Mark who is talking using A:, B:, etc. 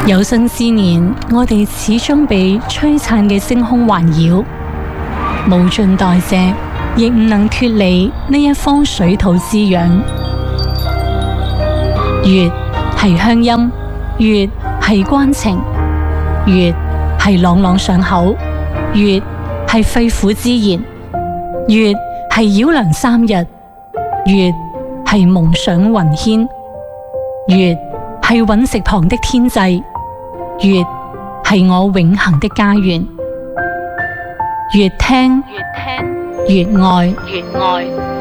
A: 有生之年，我哋始終被璀璨嘅星空環繞，無盡代謝，亦唔能脫離呢一方水土滋養。月係鄉音，月係關情，月係朗朗上口，月係肺腑之言，月係繞梁三日，月係夢想雲牽，月係隕石旁的天際，月係我永恆的家園。越聽越愛。